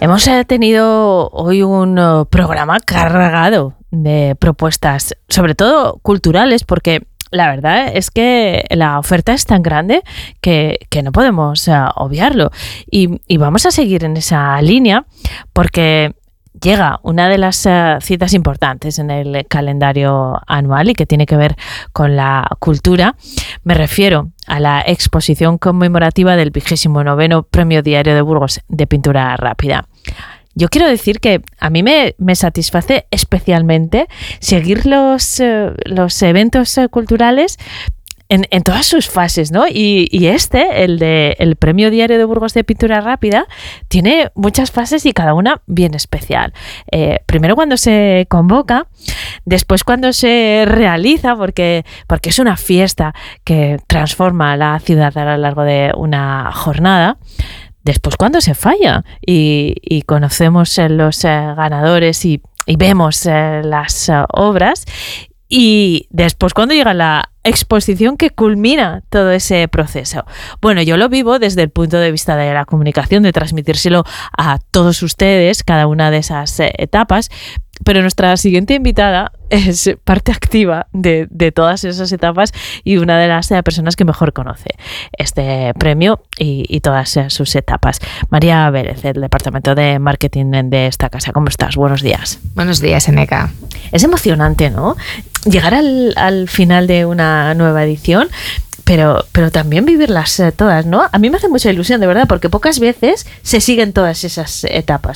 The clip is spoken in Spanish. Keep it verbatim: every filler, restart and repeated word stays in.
Hemos eh, tenido hoy un uh, programa cargado de propuestas, sobre todo culturales, porque la verdad es que la oferta es tan grande que, que no podemos uh, obviarlo. Y, y vamos a seguir en esa línea porque llega una de las uh, citas importantes en el calendario anual y que tiene que ver con la cultura. Me refiero a la exposición conmemorativa del vigésimo noveno Premio Diario de Burgos de Pintura Rápida. Yo quiero decir que a mí me, me satisface especialmente seguir los, eh, los eventos eh, culturales en, en todas sus fases, ¿no? Y, y este, el de el Premio Diario de Burgos de Pintura Rápida, tiene muchas fases y cada una bien especial. Eh, primero cuando se convoca, después cuando se realiza, porque, porque es una fiesta que transforma la ciudad a lo largo de una jornada. Después cuando se falla y, y conocemos eh, los eh, ganadores y, y vemos eh, las eh, obras. Y después cuando llega la exposición que culmina todo ese proceso. Bueno, yo lo vivo desde el punto de vista de la comunicación, de transmitírselo a todos ustedes, cada una de esas eh, etapas. Pero nuestra siguiente invitada es parte activa de, de todas esas etapas y una de las personas que mejor conoce este premio y, y todas sus etapas. María Vélez, del Departamento de Marketing de esta casa. ¿Cómo estás? Buenos días. Buenos días, Eneca. Es emocionante, ¿no? Llegar al, al final de una nueva edición, pero, pero también vivirlas todas, ¿no? A mí me hace mucha ilusión, de verdad, porque pocas veces se siguen todas esas etapas.